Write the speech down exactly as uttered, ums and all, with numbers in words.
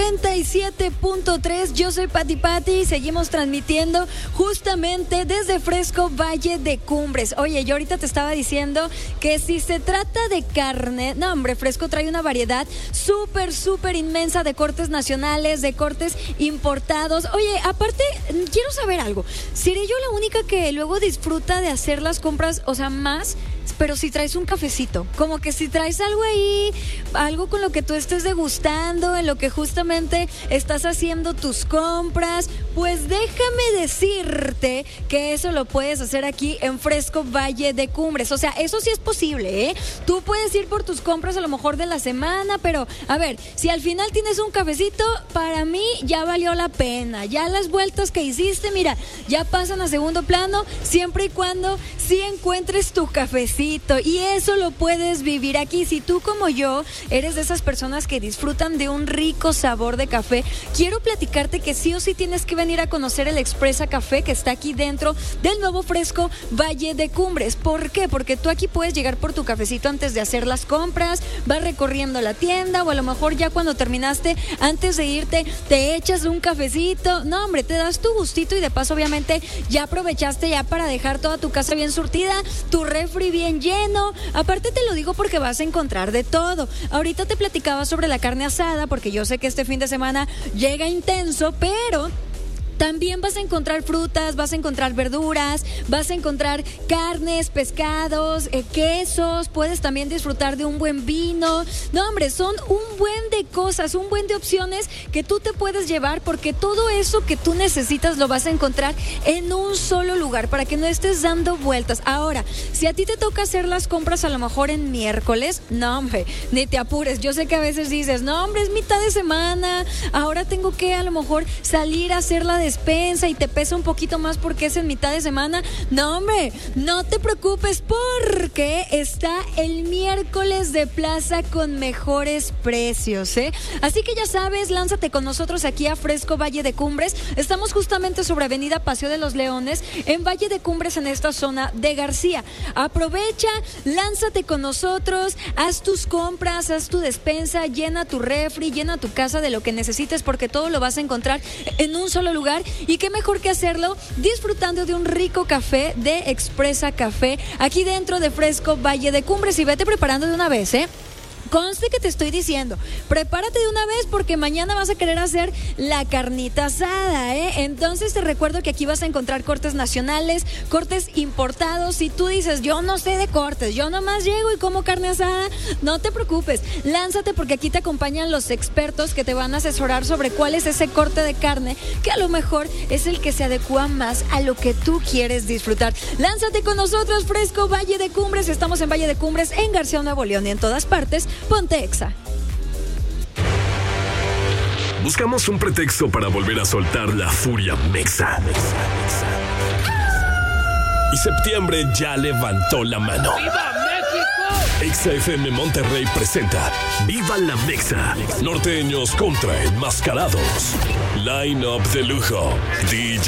noventa y siete punto tres. Yo soy Pati Pati y seguimos transmitiendo justamente desde Fresco Valle de Cumbres. Oye, yo ahorita te estaba diciendo que si se trata de carne, no hombre, Fresco trae una variedad súper, súper inmensa de cortes nacionales, de cortes importados. Oye, aparte, quiero saber algo. ¿Seré yo la única que luego disfruta de hacer las compras, o sea, más? Pero si traes un cafecito, como que si traes algo ahí, algo con lo que tú estés degustando, en lo que justamente estás haciendo tus compras, pues déjame decirte que eso lo puedes hacer aquí en Fresco Valle de Cumbres. O sea, eso sí es posible, ¿eh? Tú puedes ir por tus compras a lo mejor de la semana, pero a ver, si al final tienes un cafecito, para mí ya valió la pena. Ya las vueltas que hiciste, mira, ya pasan a segundo plano, siempre y cuando sí encuentres tu cafecito. Y eso lo puedes vivir aquí. Si tú como yo eres de esas personas que disfrutan de un rico sabor de café, quiero platicarte que sí o sí tienes que venir a conocer el Expresa Café que está aquí dentro del nuevo Fresco Valle de Cumbres. ¿Por qué? Porque tú aquí puedes llegar por tu cafecito antes de hacer las compras, vas recorriendo la tienda o a lo mejor ya cuando terminaste, antes de irte, te echas un cafecito. No, hombre, te das tu gustito y de paso obviamente ya aprovechaste ya para dejar toda tu casa bien surtida, tu refri bien lleno. Aparte te lo digo porque vas a encontrar de todo. Ahorita te platicaba sobre la carne asada porque yo sé que este fin de semana llega intenso, pero también vas a encontrar frutas, vas a encontrar verduras, vas a encontrar carnes, pescados, eh, quesos, puedes también disfrutar de un buen vino. No, hombre, son un buen de cosas, un buen de opciones que tú te puedes llevar porque todo eso que tú necesitas lo vas a encontrar en un solo lugar para que no estés dando vueltas. Ahora, si a ti te toca hacer las compras a lo mejor en miércoles, no, hombre, ni te apures. Yo sé que a veces dices, no, hombre, es mitad de semana, ahora tengo que a lo mejor salir a hacer la despensa y te pesa un poquito más porque es en mitad de semana. No, hombre, no te preocupes porque está el miércoles de plaza con mejores precios, ¿eh? Así que ya sabes, lánzate con nosotros aquí a Fresco Valle de Cumbres. Estamos justamente sobre Avenida Paseo de los Leones, en Valle de Cumbres, en esta zona de García. Aprovecha, lánzate con nosotros, haz tus compras, haz tu despensa, llena tu refri, llena tu casa de lo que necesites porque todo lo vas a encontrar en un solo lugar. Y qué mejor que hacerlo disfrutando de un rico café de Expresa Café aquí dentro de Fresco Valle de Cumbres. Y vete preparando de una vez, ¿eh? Conste que te estoy diciendo, prepárate de una vez porque mañana vas a querer hacer la carnita asada, ¿eh? Entonces te recuerdo que aquí vas a encontrar cortes nacionales, cortes importados. Si tú dices, yo no sé de cortes, yo nomás llego y como carne asada, no te preocupes, lánzate porque aquí te acompañan los expertos que te van a asesorar sobre cuál es ese corte de carne que a lo mejor es el que se adecua más a lo que tú quieres disfrutar. Lánzate con nosotros, Fresco Valle de Cumbres. Estamos en Valle de Cumbres, en García, Nuevo León y en todas partes. Ponte Exa. Buscamos un pretexto para volver a soltar la furia mexa. Y septiembre ya levantó la mano. ¡Viva México! Exa F M Monterrey presenta Viva la Mexa. Norteños contra enmascarados. Line-up de lujo. D